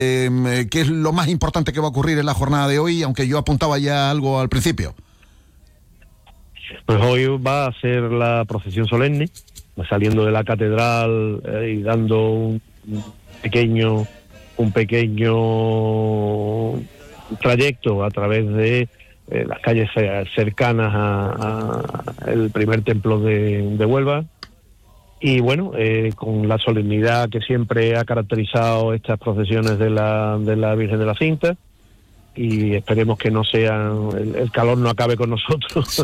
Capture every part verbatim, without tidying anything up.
Eh, ¿Qué es lo más importante que va a ocurrir en la jornada de hoy? Aunque yo apuntaba ya algo al principio. Pues hoy va a ser la procesión solemne, saliendo de la catedral eh, y dando un pequeño, un pequeño trayecto a través de eh, las calles cercanas a, a el primer templo de, de Huelva. Y bueno, eh, con la solemnidad que siempre ha caracterizado estas procesiones de la, de la Virgen de la Cinta, y esperemos que no sea, el, el calor no acabe con nosotros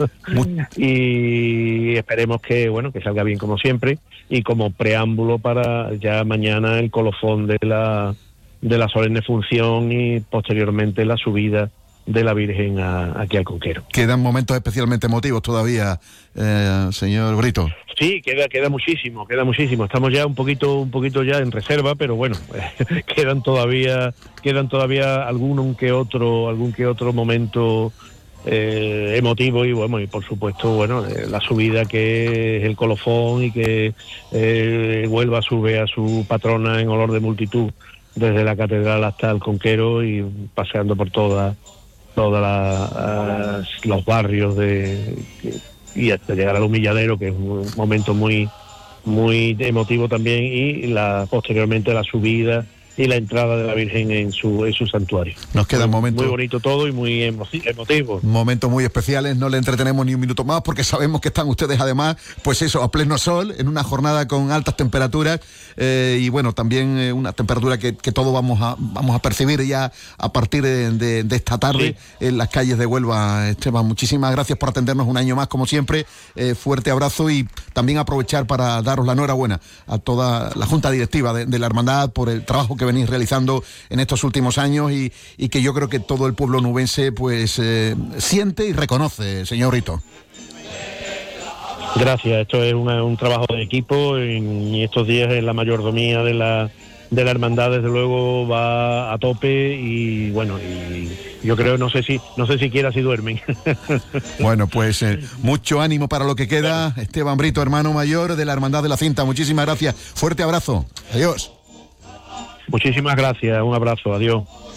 y esperemos que, bueno, que salga bien como siempre, y como preámbulo para ya mañana el colofón de la, de la solemne función y posteriormente la subida de la Virgen a, aquí al Conquero. Quedan momentos especialmente emotivos todavía, eh, señor Brito. Sí, queda queda muchísimo, queda muchísimo. Estamos ya un poquito un poquito ya en reserva, pero bueno, quedan todavía quedan todavía algún que otro algún que otro momento eh, emotivo y bueno, y por supuesto, bueno, eh, la subida que es el colofón y que eh, Huelva sube a su patrona en olor de multitud desde la catedral hasta el Conquero y paseando por toda todos los barrios de y hasta llegar al Humilladero, que es un momento muy muy emotivo también, y la posteriormente la subida y la entrada de la Virgen en su en su santuario. Nos quedan momentos muy bonito todo y muy emo emotivo. Momentos muy especiales, no le entretenemos ni un minuto más porque sabemos que están ustedes además, pues eso, a pleno sol, en una jornada con altas temperaturas eh, y bueno, también eh, una temperatura que, que todos vamos a vamos a percibir ya a partir de, de, de esta tarde, sí, en las calles de Huelva. Esteban, muchísimas gracias por atendernos un año más, como siempre, eh, fuerte abrazo, y también aprovechar para daros la enhorabuena a toda la Junta Directiva de, de la Hermandad por el trabajo que venís realizando en estos últimos años y, y que yo creo que todo el pueblo nubense pues eh, siente y reconoce, señor Brito. Gracias, esto es una, un trabajo de equipo, en, y estos días en la mayordomía de la de la hermandad desde luego va a tope y bueno, y yo creo, no sé si no sé siquiera si duermen. Bueno, pues eh, mucho ánimo para lo que queda. Esteban Brito, hermano mayor de la Hermandad de la Cinta, muchísimas gracias, fuerte abrazo, adiós. Muchísimas gracias, un abrazo, adiós.